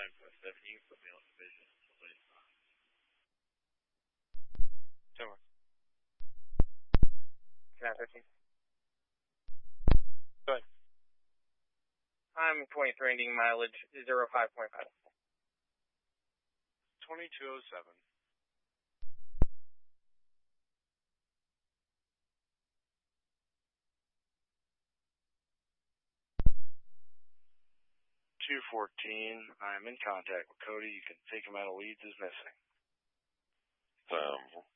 9.7, you can put me on the vision. 10 more. 9:15. Go ahead. I'm 23 ending mileage 05.5. 2207. 214. I'm in contact with Cody. You can take him out of leads as missing.